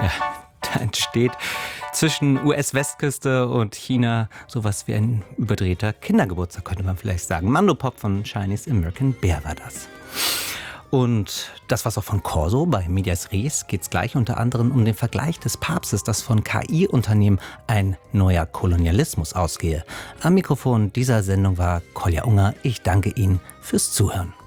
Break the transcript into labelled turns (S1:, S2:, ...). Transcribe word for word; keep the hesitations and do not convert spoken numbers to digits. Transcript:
S1: Ja, da entsteht zwischen U S-Westküste und China sowas wie ein überdrehter Kindergeburtstag, könnte man vielleicht sagen. Mandopop von Chinese American Bear war das. Und das war's auch von Corso. Bei Medias Res geht es gleich unter anderem um den Vergleich des Papstes, dass von K I-Unternehmen ein neuer Kolonialismus ausgehe. Am Mikrofon dieser Sendung war Kolja Unger. Ich danke Ihnen fürs Zuhören.